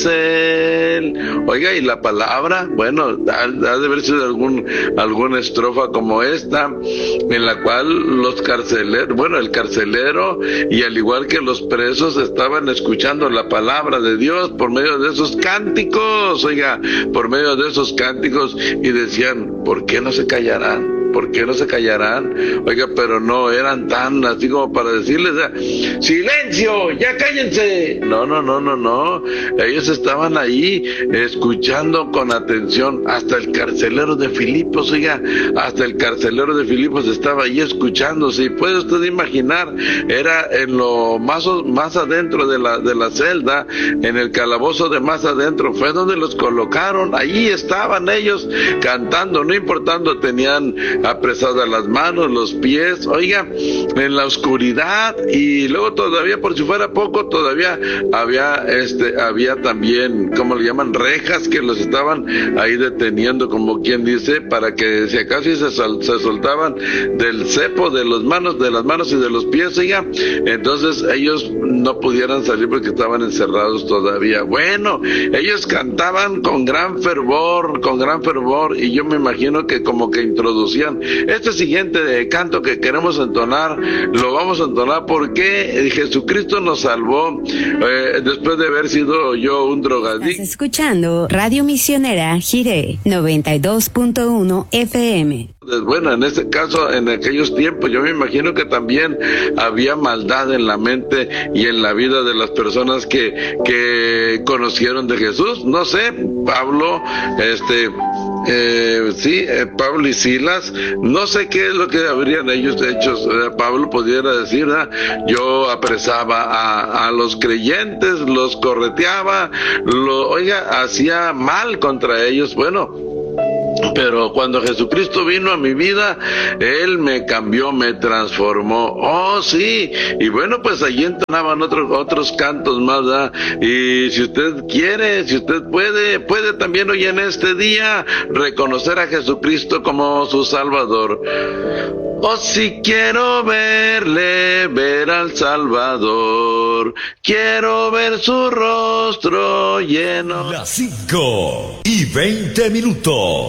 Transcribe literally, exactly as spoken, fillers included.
Oiga, y la palabra, bueno, ha, ha de haber sido algún, alguna estrofa como esta, en la cual los carceleros, bueno, el carcelero, y al igual que los presos, estaban escuchando la palabra de Dios por medio de esos cánticos, oiga, por medio de esos cánticos, y decían, ¿por qué no se callarán? ¿Por qué no se callarán? Oiga, pero no eran tan así como para decirles, ¡silencio! ¡Ya cállense! No, no, no, no, no. Ellos estaban ahí escuchando con atención. Hasta el carcelero de Filipos, oiga, hasta el carcelero de Filipos estaba ahí escuchándose. Y puede usted imaginar, era en lo más, más adentro de la, de la celda, en el calabozo de más adentro, fue donde los colocaron. Ahí estaban ellos cantando, no importando, tenían apresadas las manos, los pies, oiga, en la oscuridad. Y luego todavía, por si fuera poco, todavía había este había también, ¿cómo le llaman?, rejas que los estaban ahí deteniendo, como quien dice, para que si acaso se, sol, se soltaban del cepo de las manos, de las manos y de los pies, oiga, entonces ellos no pudieran salir porque estaban encerrados todavía. Bueno, ellos cantaban con gran fervor, con gran fervor, y yo me imagino que como que introducían este siguiente canto que queremos entonar. Lo vamos a entonar porque Jesucristo nos salvó eh, después de haber sido yo un drogadicto. Estás escuchando Radio Misionera Jiré noventa y dos punto uno F M. Bueno, en este caso, en aquellos tiempos, yo me imagino que también había maldad en la mente y en la vida de las personas que, que conocieron de Jesús. No sé, Pablo, este, eh, sí, eh, Pablo y Silas, no sé qué es lo que habrían ellos hecho. Eh, Pablo pudiera decir, ¿verdad?, yo apresaba a, a los creyentes, los correteaba, lo, oiga, hacía mal contra ellos. Bueno, pero cuando Jesucristo vino a mi vida, Él me cambió, me transformó. Oh, sí. Y bueno, pues allí entonaban otros, otros cantos más, ¿verdad? Y si usted quiere, si usted puede, puede también hoy en este día reconocer a Jesucristo como su Salvador. Oh, si quiero verle, ver al Salvador, quiero ver su rostro lleno. Las cinco y veinte minutos.